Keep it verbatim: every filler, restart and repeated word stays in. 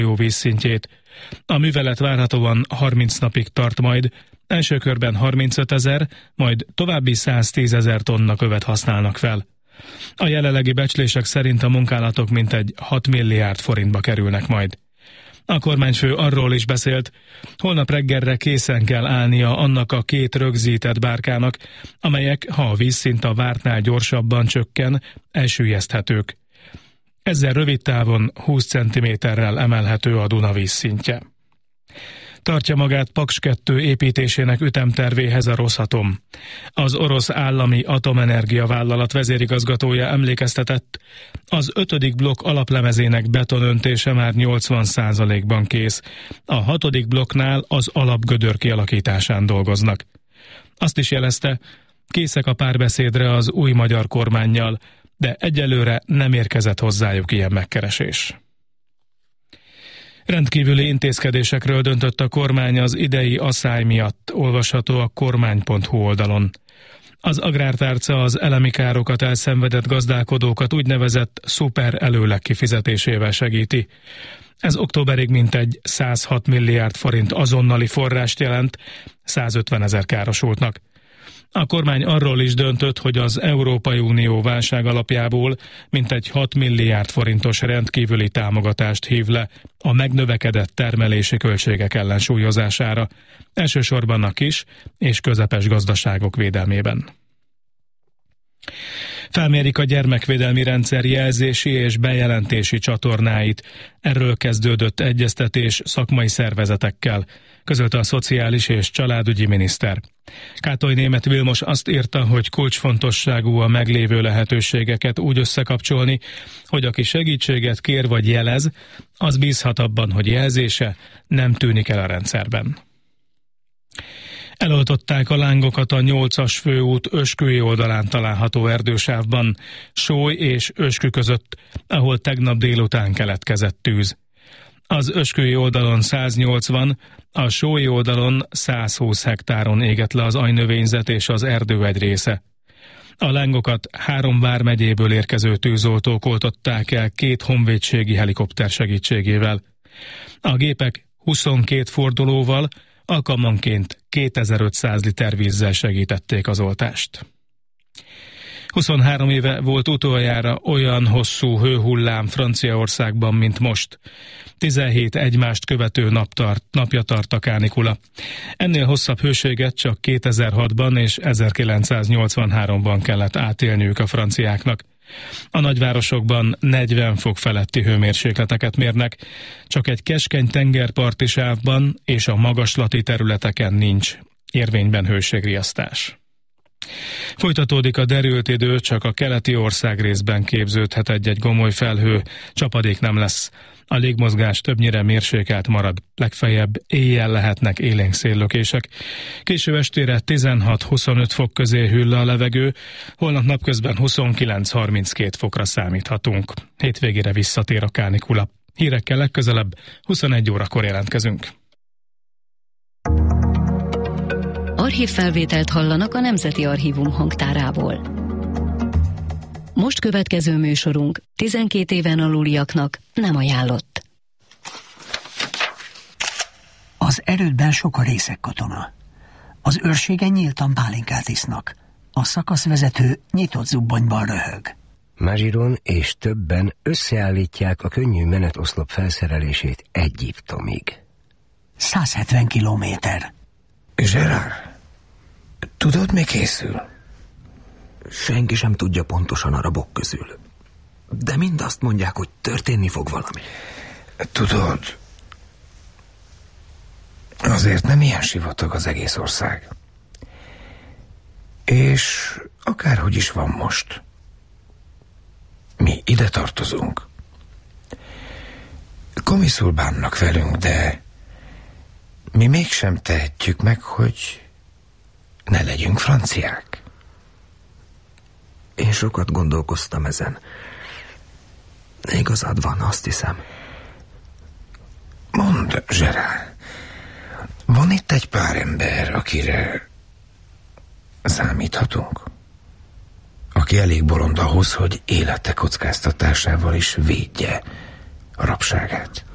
jó vízszintjét. A művelet várhatóan harminc napig tart majd, első körben harmincötezer, majd további száztízezer tonna követ használnak fel. A jelenlegi becslések szerint a munkálatok mintegy hat milliárd forintba kerülnek majd. A kormányfő arról is beszélt, holnap reggelre készen kell állnia annak a két rögzített bárkának, amelyek, ha a vízszint a vártnál gyorsabban csökken, elsüllyeszthetők. Ezzel rövid távon húsz centiméterrel emelhető a Duna vízszintje. Tartja magát Paks kettő építésének ütemtervéhez a Rosatom. Az orosz állami atomenergia vállalat vezérigazgatója emlékeztetett, az ötödik blokk alaplemezének betonöntése már nyolcvan százalékban kész. A hatodik blokknál az alapgödör kialakításán dolgoznak. Azt is jelezte, készek a párbeszédre az új magyar kormánnyal, de egyelőre nem érkezett hozzájuk ilyen megkeresés. Rendkívüli intézkedésekről döntött a kormány az idei asszály miatt, olvasható a kormány pont hu oldalon. Az agrártárca az elemi károkat elszenvedett gazdálkodókat úgynevezett szuper előleg kifizetésével segíti. Ez októberig mintegy százhat milliárd forint azonnali forrást jelent százötvenezer károsultnak. A kormány arról is döntött, hogy az Európai Unió válság alapjából mintegy hat milliárd forintos rendkívüli támogatást hív le a megnövekedett termelési költségek ellensúlyozására, elsősorban a kis és közepes gazdaságok védelmében. Felmérik a gyermekvédelmi rendszer jelzési és bejelentési csatornáit. Erről kezdődött egyeztetés szakmai szervezetekkel, közölte a szociális és családügyi miniszter. Kátoly Németh Vilmos azt írta, hogy kulcsfontosságú a meglévő lehetőségeket úgy összekapcsolni, hogy aki segítséget kér vagy jelez, az bízhat abban, hogy jelzése nem tűnik el a rendszerben. Eloltották a lángokat a nyolcas főút Ösküi oldalán található erdősávban, Sóly és Öskü között, ahol tegnap délután keletkezett tűz. Az Ösküi oldalon száznyolcvan, a Sólyi oldalon százhúsz hektáron égett le az aljnövényzet és az erdő egy része. A lángokat három vármegyéből érkező tűzoltók oltották el két honvédségi helikopter segítségével. A gépek huszonkét fordulóval, alkalmanként kétezer-ötszáz liter vízzel segítették az oltást. huszonhárom éve volt utoljára olyan hosszú hőhullám Franciaországban, mint most. tizenhét egymást követő nap tart, napja tart a kánikula. Ennél hosszabb hőséget csak kétezer-hatban és ezerkilencszáznyolcvanháromban kellett átélniük a franciáknak. A nagyvárosokban negyven fok feletti hőmérsékleteket mérnek, csak egy keskeny tengerparti sávban és a magaslati területeken nincs érvényben hőségriasztás. Folytatódik a derült idő, csak a keleti országrészben képződhet egy-egy gomoly felhő, csapadék nem lesz. A légmozgás többnyire mérsékelt marad, legfeljebb éjjel lehetnek élénk széllökések. Késő estére tizenhat-huszonöt fok közé hűl le a levegő, holnap napközben huszonkilenc-harminckét fokra számíthatunk. Hétvégére visszatér a kánikula. Hírekkel legközelebb huszonegy órakor jelentkezünk. Archívfelvételt hallanak a Nemzeti Archívum hangtárából. Most következő műsorunk tizenkét éven aluliaknak nem ajánlott. Az erődben sok a részeg katona. Az őrségen nyíltan pálinkát isznak. A szakaszvezető nyitott zubbonyban röhög. Magiron és többen összeállítják a könnyű menetoszlop felszerelését Egyiptomig. százhetven kilométer. Gerard, tudod, mi készül? Senki sem tudja pontosan a rabok közül. De mind azt mondják, hogy történni fog valami. Tudod, azért nem ilyen sivatag az egész ország. És akárhogy is van most, mi ide tartozunk. Komiszul bánnak velünk, de mi mégsem tehetjük meg, hogy ne legyünk franciák. Én sokat gondolkoztam ezen. Igazad van, azt hiszem. Mondd, Gerard, van itt egy pár ember, akire számíthatunk? Aki elég bolond ahhoz, hogy élete kockáztatásával is védje a rabságát.